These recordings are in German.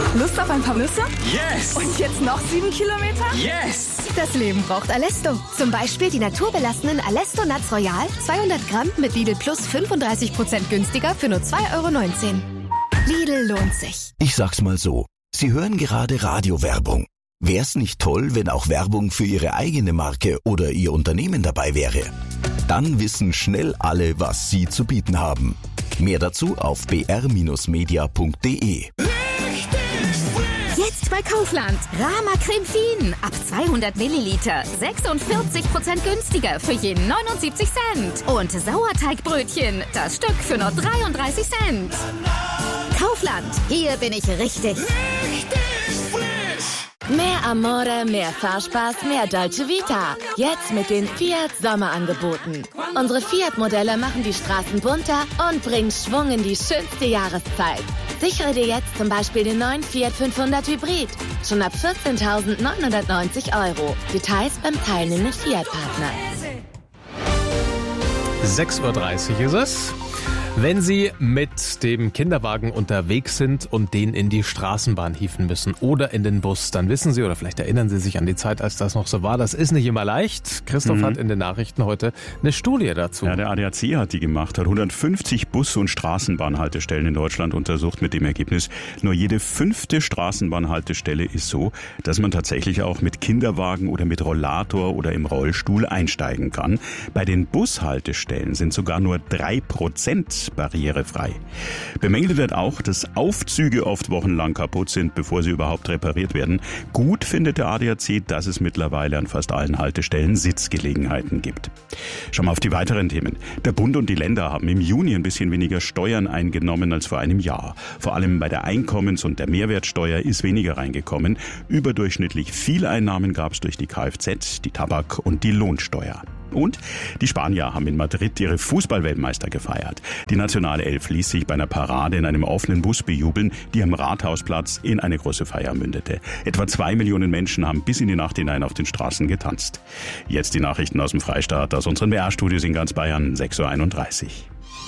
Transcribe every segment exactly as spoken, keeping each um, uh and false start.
Lust auf ein paar Nüsse? Yes! Und jetzt noch sieben Kilometer? Yes! Das Leben braucht Alesto. Zum Beispiel die naturbelassenen Alesto Nuts Royal, zweihundert Gramm mit Lidl Plus fünfunddreißig Prozent günstiger für nur zwei Euro neunzehn. Lidl lohnt sich. Ich sag's mal so, Sie hören gerade Radiowerbung. Wär's nicht toll, wenn auch Werbung für Ihre eigene Marke oder Ihr Unternehmen dabei wäre? Dann wissen schnell alle, was Sie zu bieten haben. Mehr dazu auf b r media punkt d e. Jetzt bei Kaufland. Rama Creme Fien. Ab zweihundert Milliliter. sechsundvierzig Prozent günstiger für jeden neunundsiebzig Cent. Und Sauerteigbrötchen. Das Stück für nur dreiunddreißig Cent. Kaufland. Hier bin ich richtig. Mehr Amore, mehr Fahrspaß, mehr Dolce Vita. Jetzt mit den Fiat Sommerangeboten. Unsere Fiat-Modelle machen die Straßen bunter und bringen Schwung in die schönste Jahreszeit. Sichere dir jetzt zum Beispiel den neuen Fiat fünfhundert Hybrid. Schon ab vierzehntausendneunhundertneunzig Euro. Details beim teilnehmenden Fiat-Partner. sechs Uhr dreißig ist es. Wenn Sie mit dem Kinderwagen unterwegs sind und den in die Straßenbahn hieven müssen oder in den Bus, dann wissen Sie oder vielleicht erinnern Sie sich an die Zeit, als das noch so war. Das ist nicht immer leicht. Christoph mhm. hat in den Nachrichten heute eine Studie dazu. Ja, der A D A C hat die gemacht, hat hundertfünfzig Bus- und Straßenbahnhaltestellen in Deutschland untersucht mit dem Ergebnis, nur jede fünfte Straßenbahnhaltestelle ist so, dass man tatsächlich auch mit Kinderwagen oder mit Rollator oder im Rollstuhl einsteigen kann. Bei den Bushaltestellen sind sogar nur drei Prozent barrierefrei. Bemängelt wird auch, dass Aufzüge oft wochenlang kaputt sind, bevor sie überhaupt repariert werden. Gut findet der A D A C, dass es mittlerweile an fast allen Haltestellen Sitzgelegenheiten gibt. Schauen wir auf die weiteren Themen. Der Bund und die Länder haben im Juni ein bisschen weniger Steuern eingenommen als vor einem Jahr. Vor allem bei der Einkommens- und der Mehrwertsteuer ist weniger reingekommen. Überdurchschnittlich viel Einnahmen gab es durch die Kfz, die Tabak- und die Lohnsteuer. Und die Spanier haben in Madrid ihre Fußballweltmeister gefeiert. Die nationale Elf ließ sich bei einer Parade in einem offenen Bus bejubeln, die am Rathausplatz in eine große Feier mündete. Etwa zwei Millionen Menschen haben bis in die Nacht hinein auf den Straßen getanzt. Jetzt die Nachrichten aus dem Freistaat, aus unseren B R-Studios in ganz Bayern, sechs Uhr einunddreißig.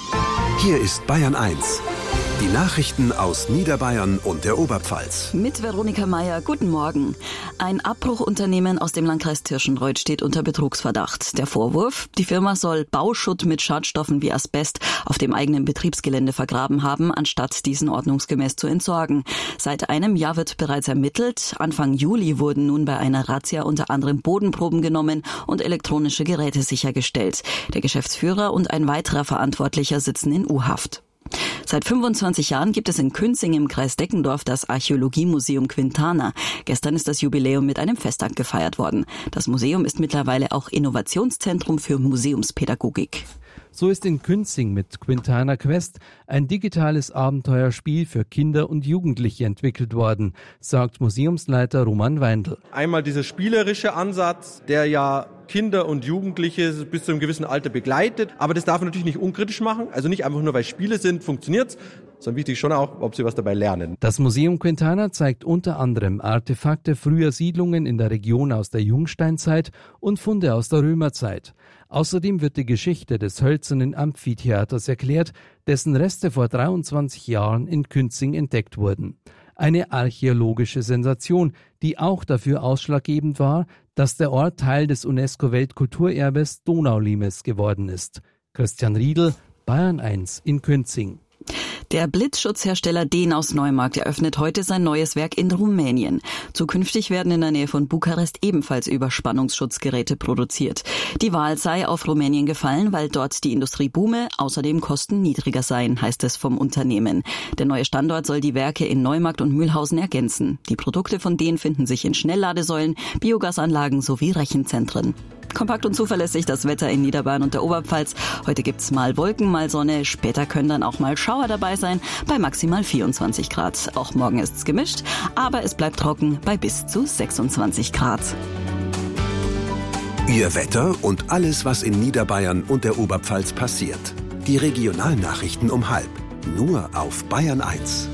Hier ist Bayern eins. Die Nachrichten aus Niederbayern und der Oberpfalz. Mit Veronika Meier, guten Morgen. Ein Abbruchunternehmen aus dem Landkreis Tirschenreuth steht unter Betrugsverdacht. Der Vorwurf, die Firma soll Bauschutt mit Schadstoffen wie Asbest auf dem eigenen Betriebsgelände vergraben haben, anstatt diesen ordnungsgemäß zu entsorgen. Seit einem Jahr wird bereits ermittelt. Anfang Juli wurden nun bei einer Razzia unter anderem Bodenproben genommen und elektronische Geräte sichergestellt. Der Geschäftsführer und ein weiterer Verantwortlicher sitzen in U-Haft. Seit fünfundzwanzig Jahren gibt es in Künzing im Kreis Deckendorf das Archäologiemuseum Quintana. Gestern ist das Jubiläum mit einem Festakt gefeiert worden. Das Museum ist mittlerweile auch Innovationszentrum für Museumspädagogik. So ist in Künzing mit Quintana Quest ein digitales Abenteuerspiel für Kinder und Jugendliche entwickelt worden, sagt Museumsleiter Roman Weindl. Einmal dieser spielerische Ansatz, der ja Kinder und Jugendliche bis zu einem gewissen Alter begleitet. Aber das darf man natürlich nicht unkritisch machen. Also nicht einfach nur, weil Spiele sind, funktioniert's, sondern wichtig schon auch, ob sie was dabei lernen. Das Museum Quintana zeigt unter anderem Artefakte früher Siedlungen in der Region aus der Jungsteinzeit und Funde aus der Römerzeit. Außerdem wird die Geschichte des hölzernen Amphitheaters erklärt, dessen Reste vor dreiundzwanzig Jahren in Künzing entdeckt wurden. Eine archäologische Sensation, die auch dafür ausschlaggebend war, dass der Ort Teil des UNESCO-Weltkulturerbes Donaulimes geworden ist. Christian Riedl, Bayern eins in Künzing. Der Blitzschutzhersteller Dehn aus Neumarkt eröffnet heute sein neues Werk in Rumänien. Zukünftig werden in der Nähe von Bukarest ebenfalls Überspannungsschutzgeräte produziert. Die Wahl sei auf Rumänien gefallen, weil dort die Industrie boome, außerdem Kosten niedriger seien, heißt es vom Unternehmen. Der neue Standort soll die Werke in Neumarkt und Mühlhausen ergänzen. Die Produkte von Dehn finden sich in Schnellladesäulen, Biogasanlagen sowie Rechenzentren. Kompakt und zuverlässig das Wetter in Niederbayern und der Oberpfalz. Heute gibt's mal Wolken, mal Sonne. Später können dann auch mal Schauer dabei sein, bei maximal vierundzwanzig Grad. Auch morgen ist's gemischt, aber es bleibt trocken bei bis zu sechsundzwanzig Grad. Ihr Wetter und alles, was in Niederbayern und der Oberpfalz passiert. Die Regionalnachrichten um halb. Nur auf Bayern eins.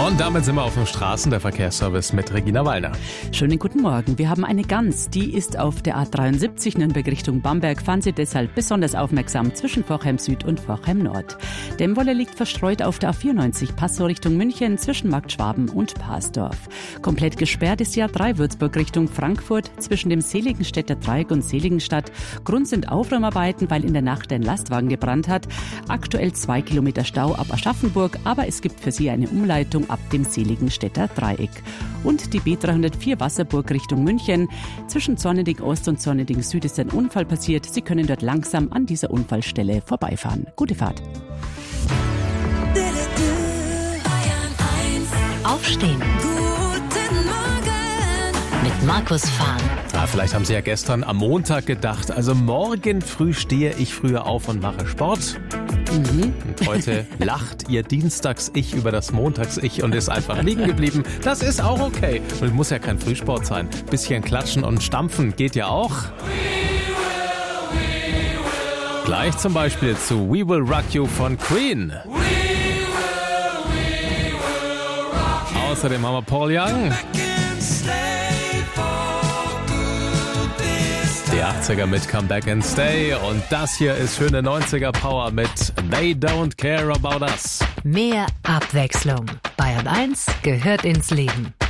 Und damit sind wir auf dem Straßen, der Verkehrsservice mit Regina Wallner. Schönen guten Morgen. Wir haben eine Gans, die ist auf der A dreiundsiebzig Nürnberg Richtung Bamberg. Fahren Sie deshalb besonders aufmerksam zwischen Forchheim Süd und Forchheim Nord. Dämmwolle liegt verstreut auf der A vierundneunzig Passau Richtung München zwischen Markt Schwaben und Parsdorf. Komplett gesperrt ist die A drei Würzburg Richtung Frankfurt zwischen dem Seligenstädter Dreieck und Seligenstadt. Grund sind Aufräumarbeiten, weil in der Nacht ein Lastwagen gebrannt hat. Aktuell zwei Kilometer Stau ab Aschaffenburg, aber es gibt für Sie eine Umleitung ab dem Seligenstädter Dreieck. Und die B dreihundertvier Wasserburg Richtung München. Zwischen Zorneding Ost und Zorneding Süd ist ein Unfall passiert. Sie können dort langsam an dieser Unfallstelle vorbeifahren. Gute Fahrt. Aufstehen. Guten Morgen. Mit Markus Fahn. Ah, vielleicht haben Sie ja gestern am Montag gedacht, also morgen früh stehe ich früher auf und mache Sport. Mhm. Und heute lacht Ihr Dienstags-Ich über das Montags-Ich und ist einfach liegen geblieben. Das ist auch okay. Und muss ja kein Frühsport sein. Bisschen klatschen und stampfen geht ja auch. Gleich zum Beispiel zu We Will Rock You von Queen. Außerdem haben wir Paul Young. Die achtziger mit Come Back and Stay. Und das hier ist schöne neunziger Power mit They Don't Care About Us. Mehr Abwechslung. Bayern eins gehört ins Leben.